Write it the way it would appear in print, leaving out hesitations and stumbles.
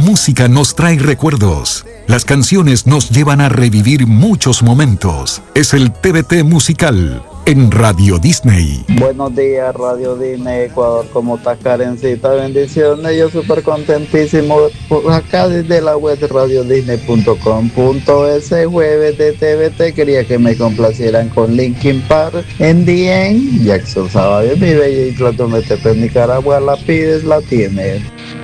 música nos trae recuerdos. Las canciones nos llevan a revivir muchos momentos. Es el TBT musical en Radio Disney. Buenos días, Radio Disney Ecuador. ¿Cómo estás, Karencita? Bendiciones. Yo súper contentísimo por acá desde la web radiodisney.com.es. Jueves de TBT. Quería que me complacieran con Linkin Park en The End. Jackson Sábado, mi bella isla donde te Nicaragua, la pides, la tienes.